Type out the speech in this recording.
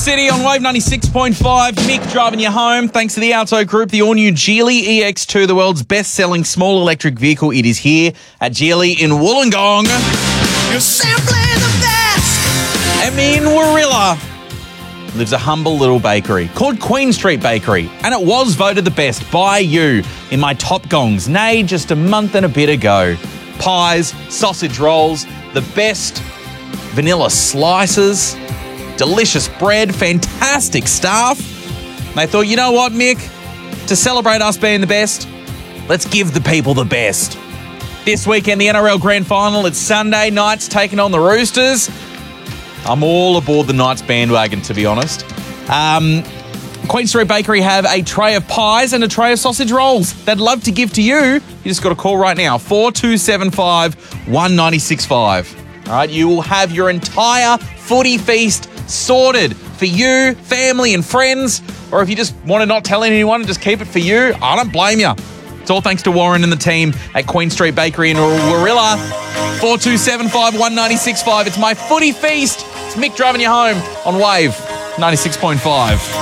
City on Wave 96.5. Mick driving you home. Thanks to the Auto Group, the all-new Geely EX2, the world's best-selling small electric vehicle. It is here at Geely in Wollongong. You're simply the best. And in Warilla lives a humble little bakery called Queen Street Bakery, and it was voted the best by you in my top gongs, nay, just a month and a bit ago. Pies, sausage rolls, the best vanilla slices, delicious bread, fantastic staff. And they thought, you know what, Mick? To celebrate us being the best, let's give the people the best. This weekend, the NRL Grand Final, it's Sunday. Knights taking on the Roosters. I'm all aboard the Knights bandwagon, to be honest. Queen Street Bakery have a tray of pies and a tray of sausage rolls they'd love to give to you. You just got to call right now, 4275 1965. All right, you will have your entire footy feast sorted for you, family and friends, or if you just want to not tell anyone and just keep it for you, I don't blame you. It's all thanks to Warren and the team at Queen Street Bakery in Warilla. 4275 1965. It's my footy feast. It's Mick driving you home on Wave 96.5.